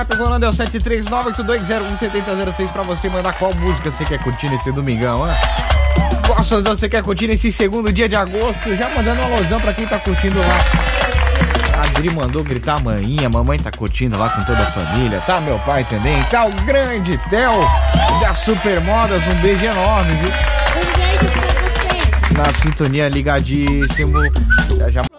Rolando é o 739-8201-7006 pra você mandar qual música você quer curtir nesse domingão, né? Qual sonzão você quer curtir nesse segundo dia de agosto? Já mandando um alusão pra quem tá curtindo lá. A Adri mandou gritar amanhã, mamãe tá curtindo lá com toda a família, tá? Meu pai também, tá? O grande Theo da Supermodas, um beijo enorme, viu? Um beijo pra você. Na sintonia ligadíssimo. Já